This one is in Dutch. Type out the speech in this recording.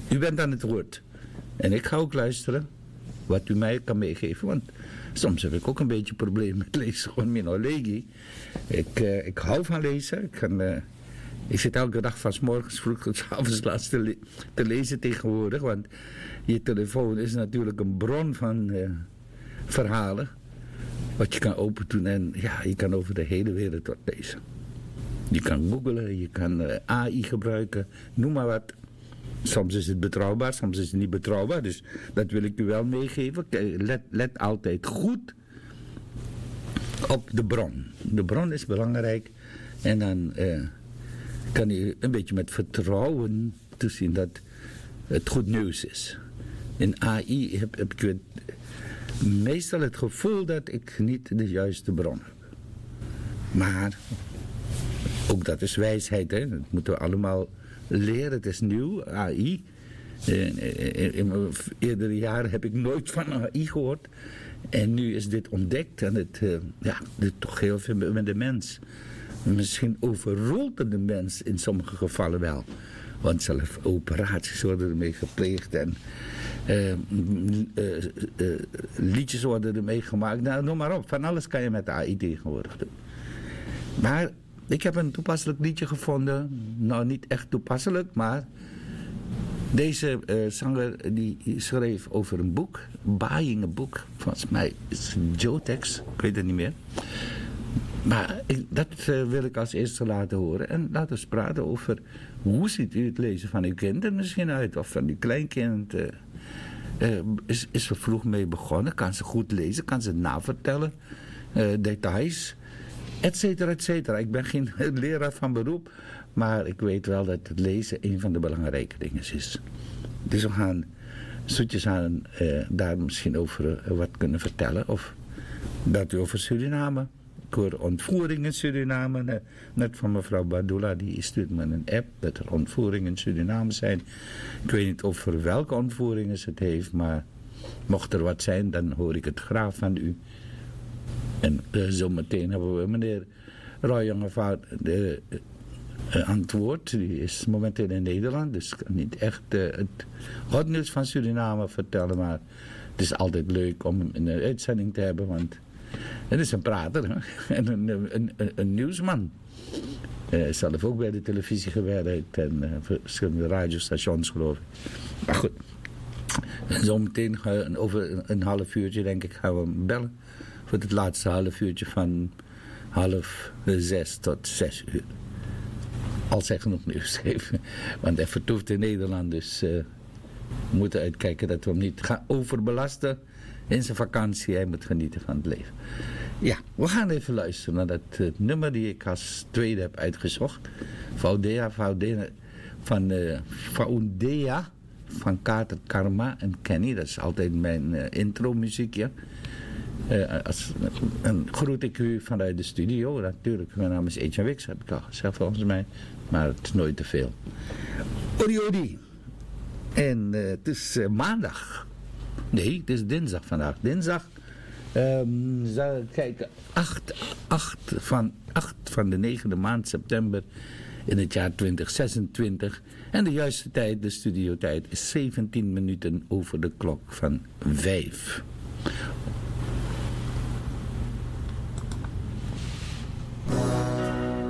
U bent aan het woord. En ik ga ook luisteren wat u mij kan meegeven. Want soms heb ik ook een beetje problemen met lezen. Gewoon min olegi. Ik hou van lezen. Ik zit elke dag van 's morgens vroeg tot 's avonds laat te lezen tegenwoordig. Want je telefoon is natuurlijk een bron van verhalen. Wat je kan open doen en ja, je kan over de hele wereld wat lezen. Je kan googlen, je kan AI gebruiken, noem maar wat. Soms is het betrouwbaar, soms is het niet betrouwbaar. Dus dat wil ik u wel meegeven. Let altijd goed op de bron. De bron is belangrijk. En dan kan u een beetje met vertrouwen toezien dat het goed nieuws is. In AI heb ik meestal het gevoel dat ik niet de juiste bron heb. Maar ook dat is wijsheid, hè? Dat moeten we allemaal leren. Het is nieuw, AI. In mijn eerdere jaren heb ik nooit van AI gehoord. En nu is dit ontdekt. En het doet toch heel veel met de mens. Misschien overroelt het de mens in sommige gevallen wel. Want zelfs operaties worden ermee gepleegd. En liedjes worden ermee gemaakt. Nou, noem maar op. Van alles kan je met AI tegenwoordig doen. Maar ik heb een toepasselijk liedje gevonden. Nou, niet echt toepasselijk, maar deze zanger die schreef over een boek. Buying a book. Volgens mij is het Jotex. Ik weet het niet meer. Maar dat wil ik als eerste laten horen. En laten we eens praten over hoe ziet u het lezen van uw kind er misschien uit. Of van uw kleinkind. Is er vroeg mee begonnen. Kan ze goed lezen. Kan ze het navertellen. Details. Etcetera, etcetera. Ik ben geen leraar van beroep. Maar ik weet wel dat het lezen een van de belangrijke dingen is. Dus we gaan zoetjes aan daar misschien over wat kunnen vertellen. Of dat u over Suriname. Ik hoor ontvoeringen in Suriname. Net van mevrouw Badula, die stuurt me een app dat er ontvoeringen in Suriname zijn. Ik weet niet over welke ontvoeringen ze het heeft, maar mocht er wat zijn, dan hoor ik het graag van u. En zometeen hebben we meneer Roy Jongevaart aan het woord. Die is momenteel in Nederland, dus ik kan niet echt het hot nieuws van Suriname vertellen, maar het is altijd leuk om hem in een uitzending te hebben, want het is een prater, hè? En een nieuwsman. Zelf ook bij de televisie gewerkt en verschillende radiostations, geloof ik. Maar goed, zometeen over een half uurtje, denk ik, gaan we hem bellen. Voor het laatste half uurtje van 5:30 tot 6 uur. Als hij genoeg nieuws geeft. Want hij vertoeft in Nederland, dus we moeten uitkijken dat we hem niet gaan overbelasten in zijn vakantie. Hij moet genieten van het leven. Ja, we gaan even luisteren naar dat nummer die ik als tweede heb uitgezocht. Vaudea van Kater Karma en Kenny. Dat is altijd mijn intro muziekje. En groet ik u vanuit de studio. Natuurlijk, mijn naam is Etienne Wicks, heb ik al gezegd volgens mij. Maar het is nooit te veel. Odi. En het is maandag. Nee, het is dinsdag vandaag. Dinsdag. Zal ik kijken. 8 van de 9e maand september in het jaar 2026. En de juiste tijd, de studiotijd, is 17 minuten over de klok van 5.